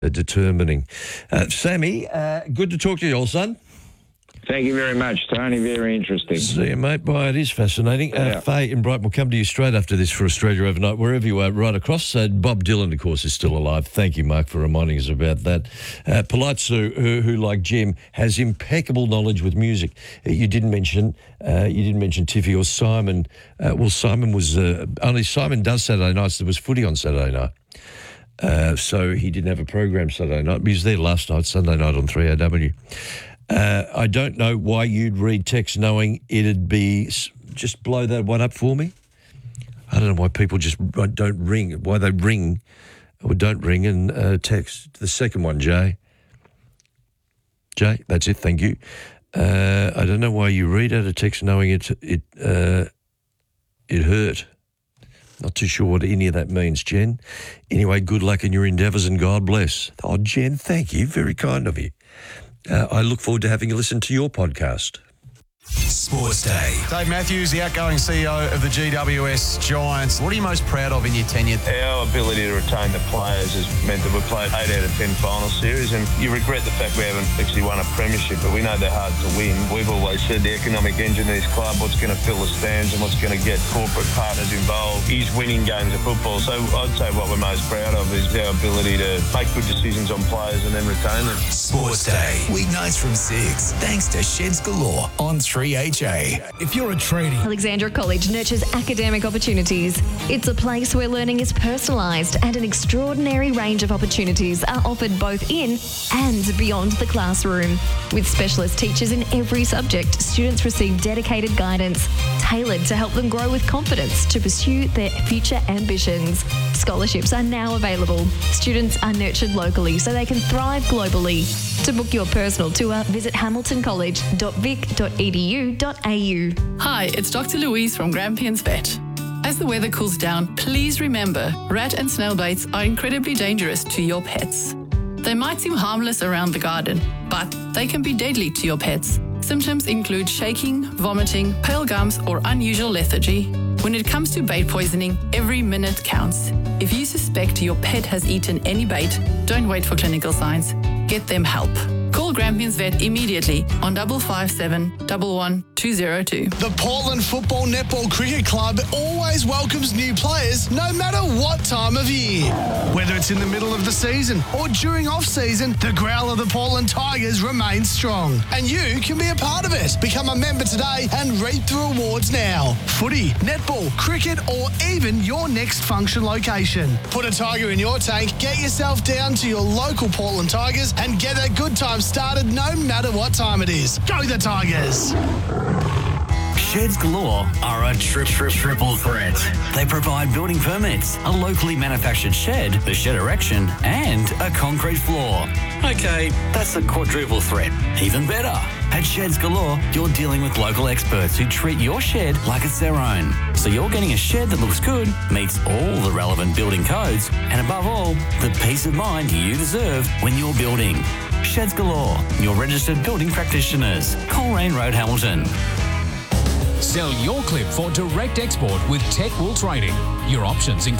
determining. Sammy, good to talk to you, old son. Thank you very much, Tony. Very interesting. See you, mate. Boy, it is fascinating. Faye in Brighton will come to you straight after this for Australia Overnight, wherever you are, right across. Bob Dylan, of course, is still alive. Thank you, Mark, for reminding us about that. Polite Sue, who, like Jim, has impeccable knowledge with music. You didn't mention Tiffy or Simon. Simon was only Simon does Saturday nights. There was footy on Saturday night. So he didn't have a program Saturday night. He was there last night, Sunday night on 3AW. I don't know why you'd read text knowing it'd be... Just blow that one up for me. I don't know why people just don't ring, why they ring or don't ring and text. The second one, Jay. Jay, that's it, thank you. I don't know why you read out a text knowing it hurt. Not too sure what any of that means, Jen. Anyway, good luck in your endeavours and God bless. Oh, Jen, thank you. Very kind of you. I look forward to having a listen to your podcast. Sports Day. Dave Matthews, the outgoing CEO of the GWS Giants. What are you most proud of in your tenure? Our ability to retain the players has meant that we've played 8 out of 10 final series, and you regret the fact we haven't actually won a premiership, but we know they're hard to win. We've always said the economic engine of this club, what's going to fill the stands and what's going to get corporate partners involved, is winning games of football. So I'd say what we're most proud of is our ability to make good decisions on players and then retain them. Sports Day, weeknights from 6, thanks to Sheds Galore on 3HA. If you're a tradie, Alexandra College nurtures academic opportunities. It's a place where learning is personalised and an extraordinary range of opportunities are offered both in and beyond the classroom. With specialist teachers in every subject, students receive dedicated guidance tailored to help them grow with confidence to pursue their future ambitions. Scholarships are now available. Students are nurtured locally so they can thrive globally. To book your personal tour, visit hamiltoncollege.vic.edu.au. Hi, it's Dr. Louise from Grampians Vet. As the weather cools down, please remember, rat and snail bites are incredibly dangerous to your pets. They might seem harmless around the garden, but they can be deadly to your pets. Symptoms include shaking, vomiting, pale gums, or unusual lethargy. When it comes to bait poisoning, every minute counts. If you suspect your pet has eaten any bait, don't wait for clinical signs. Get them help. Call Grampians Vet immediately on 557 11 202. The Portland Football Netball Cricket Club always welcomes new players no matter what time of year. Whether it's in the middle of the season or during off-season, the growl of the Portland Tigers remains strong. And you can be a part of it. Become a member today and reap the rewards now. Footy, netball, cricket, or even your next function location. Put a Tiger in your tank, get yourself down to your local Portland Tigers and get a good time started no matter what time it is. Go the Tigers! Sheds Galore are a triple threat. They provide building permits, a locally manufactured shed, the shed erection, and a concrete floor. Okay, that's a quadruple threat. Even better. At Sheds Galore, you're dealing with local experts who treat your shed like it's their own. So you're getting a shed that looks good, meets all the relevant building codes, and above all, the peace of mind you deserve when you're building. Sheds Galore, your registered building practitioners. Coleraine Road, Hamilton. Sell your clip for direct export with Tech Wool Trading. Your options include